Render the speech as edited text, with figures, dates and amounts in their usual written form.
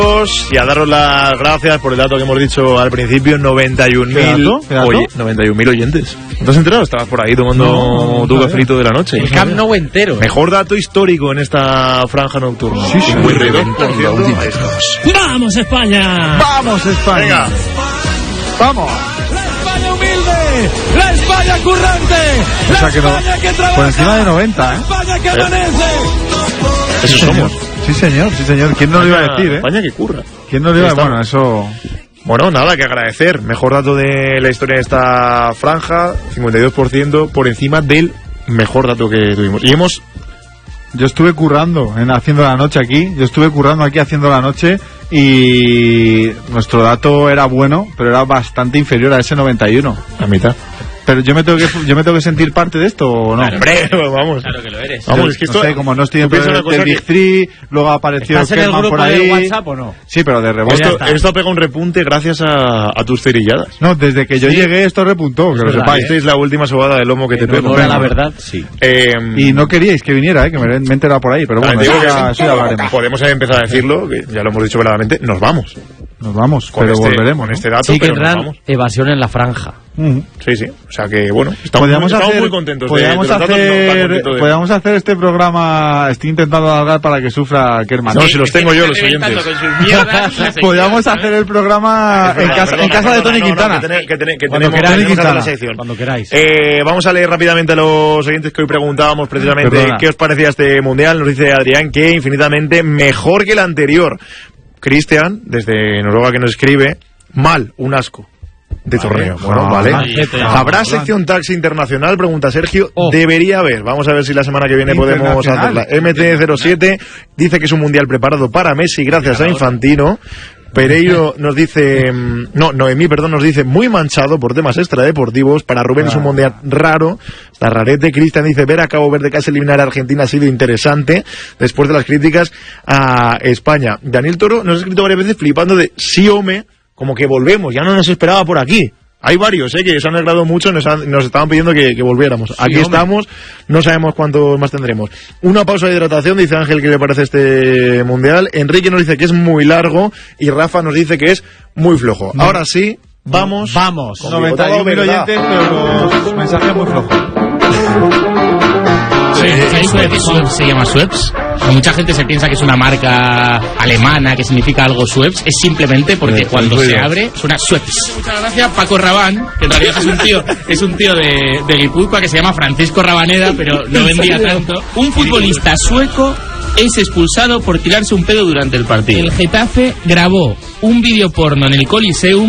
Y a daros las gracias por el dato que hemos dicho al principio, 91.000 oyentes. ¿No te has enterado? Estabas por ahí tomando tu cafelito de la noche. El Camp Nou entero. Mejor dato histórico en esta franja nocturna. Sí, 52%. ¡Vamos, España! ¡Vamos, España! Venga. ¡Vamos! ¡La España humilde! ¡La España currante! O sea que no, que trabaja, por encima de 90, ¡la España que amanece! Eso somos. Sí, señor. ¿Quién no lo iba a decir, España que curra. ¿Quién no lo iba a decir? Bueno, eso... Bueno, nada que agradecer. Mejor dato de la historia de esta franja, 52% por encima del mejor dato que tuvimos. Y Yo estuve currando haciendo la noche aquí. Haciendo la noche y nuestro dato era bueno, pero era bastante inferior a ese 91. A mitad. Pero yo me tengo que sentir parte de esto o no. Claro, hombre, vamos. Claro que lo eres. Vamos, es que esto, no sé, como no estoy dentro del Big Three, luego ha aparecido ¿Estás en el Kerman grupo por ahí. de WhatsApp o no? Sí, pero de rebote. Esto pega un repunte gracias a tus cerilladas. No, desde que yo llegué esto repuntó, que lo sepáis. Esta es la última sobada de lomo que te pego. La verdad, sí. Y no queríais que viniera, que me he enterado por ahí, pero bueno, eso ya hablaremos. Podemos empezar a decirlo, que ya lo hemos dicho claramente, nos vamos. Nos vamos, Con pero este, volveremos. con este dato, Sí, que pero nos tendrán vamos. evasión en la franja. Sí, sí. O sea que, bueno, estamos muy contentos. Podríamos hacer este programa. Estoy intentando alargar para que sufra Kerman. No, si los tengo yo, los oyentes. Podríamos hacer el programa en casa de Tony Quintana. Que Cuando tenemos queráis, la sección. Cuando queráis. Vamos a leer rápidamente a los oyentes que hoy preguntábamos precisamente qué os parecía este mundial. Nos dice Adrián que infinitamente mejor que el anterior. Cristian, desde Noruega, que nos escribe, mal, un asco de torneo. Bueno, vale. ¿Habrá sección taxi internacional? Pregunta Sergio. Debería haber. Vamos a ver si la semana que viene podemos hacerla. MT07 dice que es un mundial preparado para Messi gracias a Infantino. Pereiro nos dice, Noemí, nos dice muy manchado por temas extradeportivos. Para Rubén es un mundial raro, está rarete. Cristian dice, ver a Cabo Verde casi eliminar a Argentina ha sido interesante después de las críticas a España. Daniel Toro nos ha escrito varias veces flipando de sí, home, como que volvemos, ya no nos esperaba por aquí. Hay varios que se han alegrado mucho, nos estaban pidiendo que volviéramos. Aquí estamos, no sabemos cuántos más tendremos. Una pausa de hidratación, dice Ángel, que le parece este mundial. Enrique nos dice que es muy largo y Rafa nos dice que es muy flojo. Ahora sí, vamos. 91.000 oyentes, pero los mensajes muy flojos. Se llama Schweppes. Mucha gente se piensa que es una marca alemana que significa algo Schweppes. Es simplemente porque cuando se abre suena Schweppes. Muchas gracias Paco Rabán, que en realidad es un tío de Guipúzcoa que se llama Francisco Rabaneda, pero no vendía tanto. Un futbolista sueco es expulsado por tirarse un pedo durante el partido. El Getafe grabó un vídeo porno en el Coliseum